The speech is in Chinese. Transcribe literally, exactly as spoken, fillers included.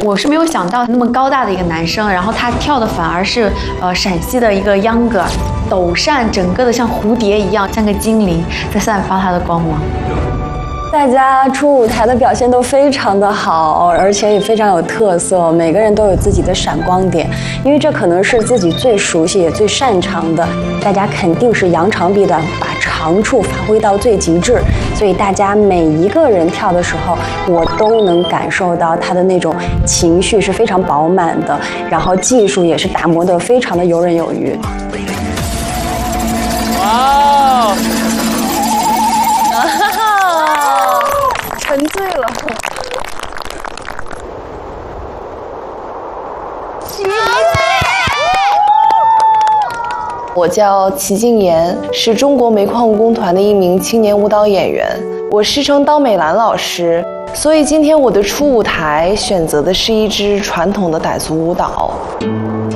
我是没有想到那么高大的一个男生，然后他跳的反而是呃陕西的一个秧歌，抖扇整个的像蝴蝶一样，像个精灵在散发它的光芒。 大家出舞台的表现都非常的好，而且也非常有特色，每个人都有自己的闪光点，因为这可能是自己最熟悉也最擅长的。大家肯定是扬长避短，把长处发挥到最极致，所以大家每一个人跳的时候，我都能感受到他的那种情绪是非常饱满的，然后技术也是打磨得非常的游刃有余。 哇！ 沉醉了。 我叫齐静妍，是中国煤矿务工团的一名青年舞蹈演员，我师承刀美兰老师，所以今天我的初舞台选择的是一支传统的傣族舞蹈。